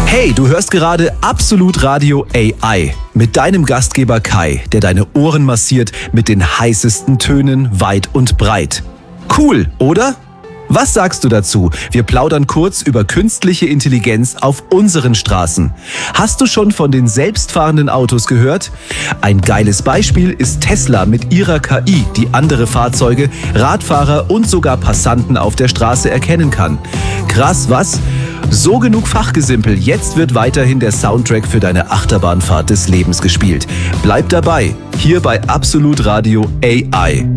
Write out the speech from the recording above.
Hey, du hörst gerade Absolut Radio AI mit deinem Gastgeber Kai, der deine Ohren massiert mit den heißesten Tönen weit und breit. Cool, oder? Was sagst du dazu? Wir plaudern kurz über künstliche Intelligenz auf unseren Straßen. Hast du schon von den selbstfahrenden Autos gehört? Ein geiles Beispiel ist Tesla mit ihrer KI, die andere Fahrzeuge, Radfahrer und sogar Passanten auf der Straße erkennen kann. Krass, was? So genug Fachgesimpel, jetzt wird weiterhin der Soundtrack für deine Achterbahnfahrt des Lebens gespielt. Bleib dabei, hier bei Absolut Radio AI.